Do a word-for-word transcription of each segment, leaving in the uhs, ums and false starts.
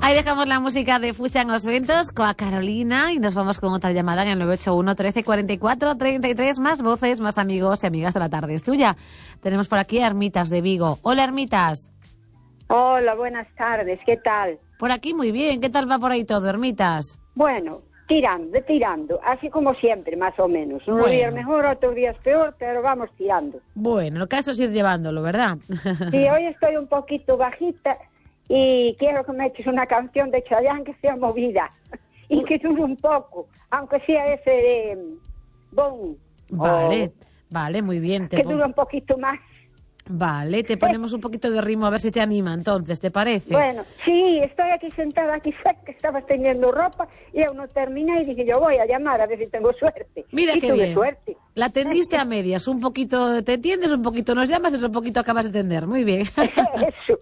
Ahí dejamos la música de Fuchan os Ventos con a Carolina y nos vamos con otra llamada en el nueve ocho uno, trece, cuarenta y cuatro, treinta y tres. Más voces, más amigos y amigas de la tarde es tuya. Tenemos por aquí a Hermitas de Vigo. Hola, Hermitas. Hola, buenas tardes, ¿qué tal? Por aquí muy bien. ¿Qué tal va por ahí todo, Hermitas? Bueno, tirando, tirando, así como siempre, más o menos. Unos bueno. días mejor, otros días peor, pero vamos tirando. Bueno, el caso sí es llevándolo, ¿verdad? Sí, hoy estoy un poquito bajita y quiero que me eches una canción de Chayanne que sea movida y que dure un poco, aunque sea ese de Bon. Vale, o... vale, muy bien. Te que dure un poquito más. Vale, te ponemos un poquito de ritmo a ver si te anima entonces, ¿te parece? Bueno, sí, estoy aquí sentada, aquí sé que estabas teniendo ropa y aún no terminé y dije yo voy a llamar a ver si tengo suerte. Mira y qué tuve bien. Suerte. La atendiste a medias, un poquito te entiendes, un poquito nos llamas y otro poquito acabas de entender, muy bien. Eso.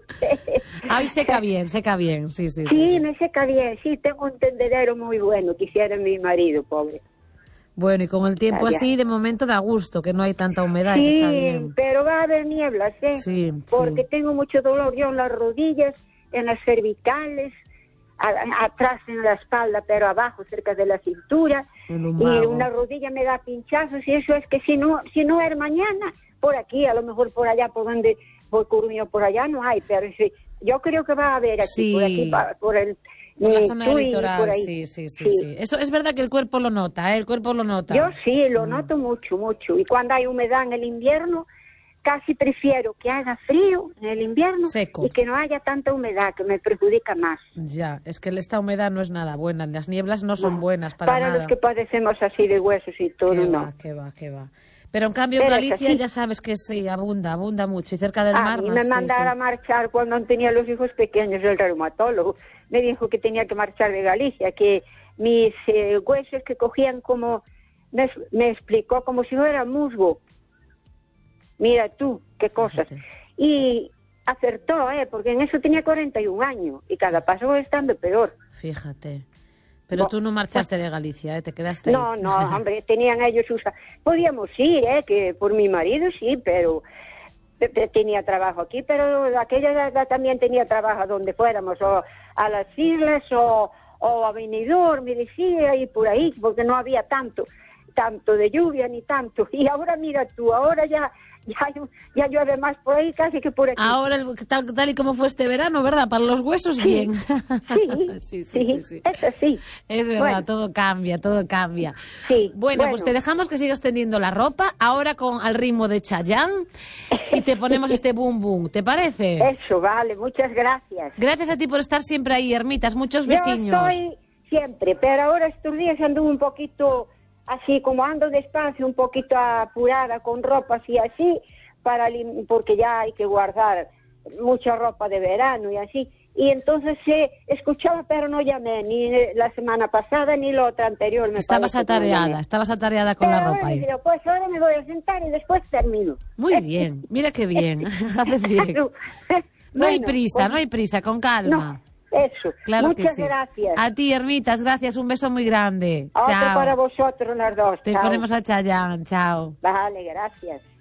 Ay, seca bien, seca bien, sí, sí, sí. Sí, sí, me seca bien, sí, tengo un tendedero muy bueno, quisiera mi marido, pobre. Bueno, y con el tiempo así, de momento da gusto, que no hay tanta humedad, sí, eso está bien. Pero va a haber nieblas, ¿eh? Sí, Porque sí. tengo mucho dolor yo en las rodillas, en las cervicales, a, a, atrás en la espalda, pero abajo, cerca de la cintura. Y una rodilla me da pinchazos y eso es que si no, si no es mañana, por aquí, a lo mejor por allá, por donde, por Coruña, por allá no hay, pero sí, yo creo que va a haber aquí, sí. por aquí, por el... Por la zona del litoral, sí, sí, sí, sí, sí. Eso es verdad que el cuerpo lo nota, ¿eh? El cuerpo lo nota. Yo sí, lo mm. noto mucho, mucho. Y cuando hay humedad en el invierno, casi prefiero que haga frío en el invierno seco. Y que no haya tanta humedad, que me perjudica más. Ya, es que esta humedad no es nada buena, las nieblas no son no, buenas para, para nada. los que padecemos así de huesos y todo, qué no. Va, qué va, qué va. Pero en cambio en Galicia ya sabes que sí, abunda, abunda mucho. Y cerca del a mar mí más, me mandaron sí, a marchar cuando tenía los hijos pequeños, el reumatólogo. Me dijo que tenía que marchar de Galicia, que mis eh, huesos que cogían como... Me, me explicó como si fuera musgo. Mira tú, qué cosas. Fíjate. Y acertó, ¿eh? Porque en eso tenía cuarenta y un años y cada paso va estando peor. Fíjate. Pero no, tú no marchaste de Galicia, ¿eh? Te quedaste no, ahí. No, no, hombre, tenían ellos sus... Podíamos ir, ¿eh? Que por mi marido sí, pero... Tenía trabajo aquí, pero aquella edad también tenía trabajo donde fuéramos, o a las islas, o, o a Benidorm, me decía, y por ahí, porque no había tanto, tanto de lluvia ni tanto. Y ahora mira tú, ahora ya... Ya, ya llueve más por ahí casi que por aquí. Ahora, tal, tal y como fue este verano, ¿verdad? Para los huesos, sí, bien. Sí, sí, sí, sí, sí. Eso sí. Es verdad, bueno. Todo cambia, todo cambia. Sí. Bueno, bueno, pues te dejamos que sigas tendiendo la ropa, ahora con al ritmo de Chayanne, y te ponemos este boom boom, ¿te parece? Eso, vale, muchas gracias. Gracias a ti por estar siempre ahí, Hermitas, muchos besiños. Yo estoy siempre, pero ahora estos días ando un poquito... Así como ando despacio, un poquito apurada con ropas y así, para porque ya hay que guardar mucha ropa de verano y así. Y entonces eh, escuchaba, pero no llamé, ni la semana pasada ni la otra anterior. Me estabas atareada, no estabas atareada con pero la ropa ahí. Digo, pues ahora me voy a sentar y después termino. Muy bien, mira qué bien, haces bien. No bueno, hay prisa, pues, no hay prisa, con calma. No. Eso, claro muchas que sí. gracias. A ti, Hermitas, gracias, un beso muy grande. Otro chao. para vosotros las dos. Te chao. ponemos a Chayanne, chao. Vale, gracias.